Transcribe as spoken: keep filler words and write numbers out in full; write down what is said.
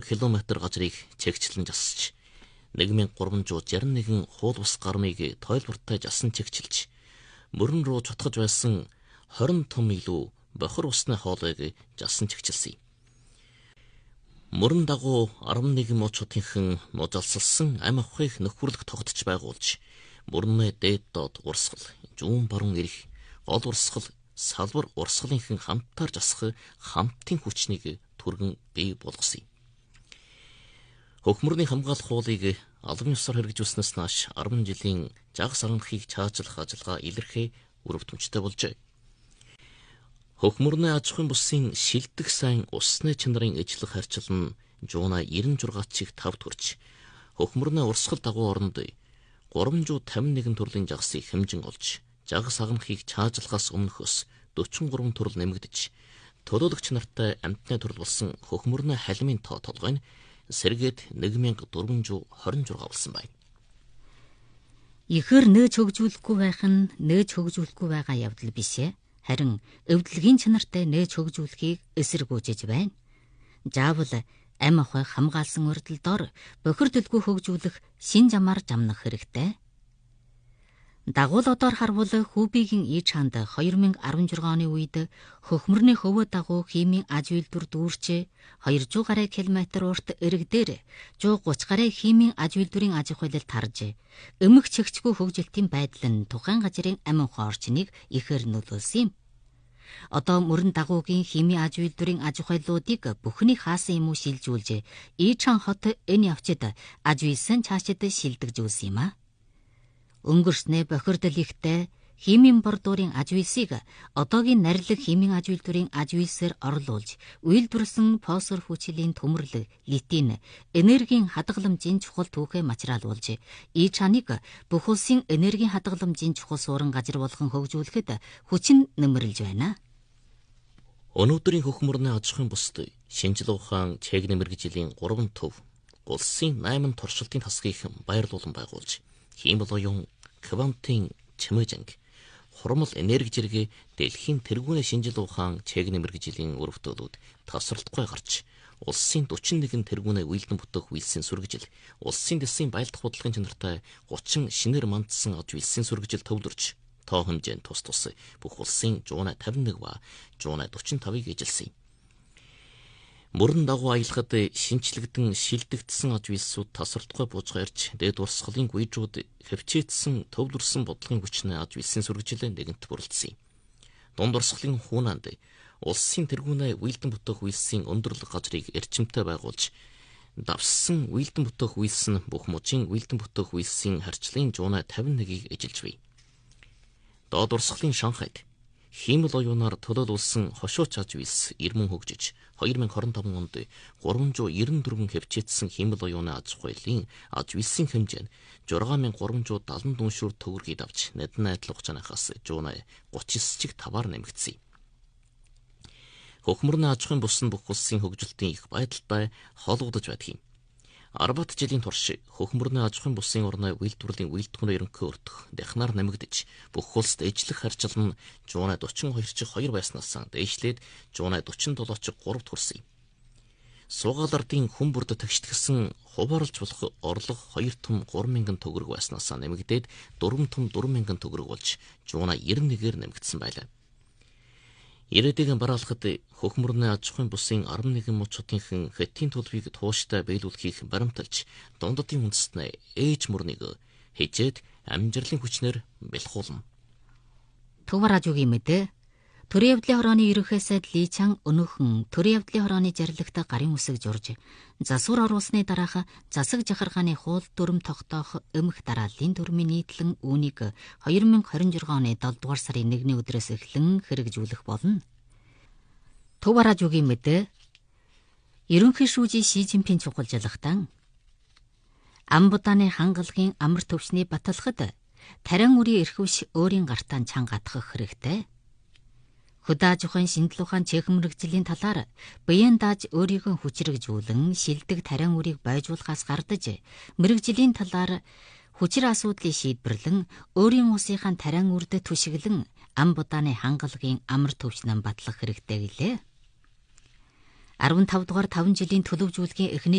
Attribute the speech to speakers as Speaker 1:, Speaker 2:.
Speaker 1: километр газрыг чигчлэн жассаж нэг мянга гурван зуун жарим нэгэн хуул бус гармыг тойлбортой жасан чигчилж мөрөн рүү чутгаж байсан хорин том илүү бохор усны хоолойг жасан чигчилсэн. Мөрөн дагуу арван нэгэн муучуудынхан нужалсалсан ам авахыг нөхөрлөх тогтож байгуулж мөрнөө дээд доод урсгал, зүүн баруун ирэх, гол урсгал, салбар урсгалынхан хамтаар жасах хамтын хүчнийг түргэн бий болгосон. Хөхмөрний хамгаалах хуулийг албан ёсоор хэрэгжүүлснээс нааш арван жилийн жагас аранхыг чаачлах ажиллагаа илэрхий үр дүнжтэй болжээ. Хөхмөрний аж ахуйн бусын шилдэг сайн усны чанарын ижлэх харьцал нь жууна девяносто шесть чиг тав төрж, хөхмөрний урсгал дагуу оронд гурван зуун тавин нэгэн төрлийн жагсыг хэмжин олж, жагас аганахыг чаачлахаас өмнөхөөс дөрвөн гурван төрөл нэмэгдэж, төлөөлөгч нартай амтны төрөл болсон хөхмөрний халимын тоо толгой нь сэргээд нэг мянга дөрвөн зуун хорин шесть болсон байна.
Speaker 2: Ихэр нөөж хөгжүүлэхгүй байх нь нөөж хөгжүүлэхгүй байгаа явдал биш ээ. Харин өвдлөгийн чанартай нөөж хөгжүүлэхийг эсэргүүцэж байна. Заавал ам ахуй хамгаалсан урдалдоор бохир төлгөө хөгжүүлэх шин замаар жамнах хэрэгтэй. Дагуул одоор харвал Хүүбигийн ээж хаанд хоёр мянга арван шесть оны үед хөхмөрний хөвөө дагуу химийн аж үйлдвэр дүүрч двести гаруй километр урт эрэг дээр one thirty гаруй химийн аж үйлдвэрийн аж ахуйлал тарж өмөх чигчгүй хөгжилтийн байдал нь тухайн газрын амин хоорчныг ихээр нөлөөлсөн юм. Одоо мөрөн дагуугийн химийн аж үйлдвэрийн аж ахуйлуудыг бүхний хаасан юм уу шилжүүлж ээж хаан хот энэ явцад аж үйлсэн цаашид шилдэгжүүлсэн юм а. Өнгөрснөө бохирдол ихтэй химийн бордуурын аж үйлсийг одоогийн нарилэг химийн аж үйлдвэрийн аж үйлсээр орлуулж, үйлдвэрлсэн фосфор хүчилийн төмөрлөг, литин, энергийн хадгаламжийн чухал түүхээ мачраалуулж, ээж хааныг бүх улсын энергийн хадгаламжийн чухал суурин газар болгон хөгжүүлэхэд хүчин нэмэрлж байна.
Speaker 1: Өнөөдрийн хөхмөрний аж ахуйн бусд шинжлэх ухаан чег нэмэргэжлийн гурван төв улсын найман туршилтын тасгийг баярлуулан байгуулж, химэл оюун, квантын чимээжанг, хурмал энерги зэрэг дэлхийн тэргүүний шинжлэх ухаан чег нэмэргэжлийн өрөвдөлүүд тасралтгүй гарч, улсын forty-one тэргүүний үйлдэн бүтэх үйлсийн сүргэжил, улсын дэсийн байлдах бодлогын чанартай thirty шинээр мандсан аж үйлсийн сүргэжил төвлөрч, тоо хэмжээнд тус тус бүх улсын one fifty-one ба one forty-five-ыг эжилсэн. Мөрөн дагуу аялахад шинчлэгдэн шилдэгдсэн аж үйлсүүд тасралтгүй буужгаарч, дээд урсгалын гүйжүүд хөвчээдсэн төвлөрсөн бодлогын хүчний аж үйлсийн сүргэжилээ нэгэнт бүрэлдсэн. Дунд урсгалын хуунанд улсын тэргүүний үйлдэн бүтэх үйлсийн өндөрлөг газрыг эрчимтэй байгуулж, давссан үйлдэн бүтэх үйлс нь бүх мужийн үйлдэн бүтэх үйлсийн харьцлын one fifty-one-ыг эжилж бий. Доод урсгалын Шанхайд химэл оюунаар төлөөлүүлсэн хошууч аж үйлс ирмэн хөгжиж, twenty twenty-five онд three ninety four хөвчээдсэн химэл оюуны аж ахуйлын аж үйлсийн хэмжээ нь six thousand three hundred seventy дүншүүр төгрөгийг авч нэдэн айдал хугацаанаас one thirty-nine чиг таваар нэмэгдсэн. Хөхмөрний аж ахуйн бус нь бүх улсын хөгжилтийн их байдалтай холбогдож байдаг юм. Арбат жилийн турш хөхмөрний аж ахуйн бусын орны үйлдвэрлэлийн үйлдвэрийн ерөнхий өртөх дахнаар нэмэгдэж, бүх улсад ижлэх харьцал нь one forty-two чиг two байснаас дээшлээд one forty-seven чиг three хүрсэн. Суугаал ардын хүн бүрд тэгштгэсэн хуваарлж болох орлого two том three thousand төгрөг байснаас нэмэгдээд four том four thousand төгрөг болж one ninety-one-ээр нэмэгдсэн байлаа. Ирээдүйн бараалхад хөхмөрний аж ахуйн бусын eleven муучуудынхан хэтийн төлөвийг тууштай биелүүлэхийг баримталж, дундадын үндэстнээ ээж мөрнийг хижээд амжилтын хүчнэр бэлхуулна.
Speaker 2: Төв радиогийн мэдээ төрийн явдлын хорооны ерөнхий сайд Ли Чан өнөөхөн төрийн явдлын хорооны жаргалагт гарын үсэг журж, засвар оруулсны дараах засаг жахаргааны хууль дүрм тогтоох өмх дарааллын дүрмийн нийтлэн үүнийг twenty twenty-six оны seven дугаар сарын first өдрөөс эхлэн хэрэгжүүлэх болно. Төв радиогийн мэдээ ерөнхий шүүжийн Ши Жинпин чухалжлагтан Амбутаны хангалагын амар төвчний баталгад тарин үрийн эрхвш өөрийн гартаа чангаатгах хэрэгтэй. Хөдөө аж ахуйн шинжлэх ухаан чех мэргэжлийн талаар биеийн дааж өөрийнхөө хүчрэгжүүлэн шилдэг тарин үрийг бойжуулахаас гардаж, мэргэжлийн талаар хүчир асуудлыг шийдвэрлэн өөрийн улсынхаа тарин үрд түшиглэн Амбутаны хангалагын амар төвчнөн батлах хэрэгтэй гэлээ. fifteen дугаар five жилийн төлөвжүүлгийн эхний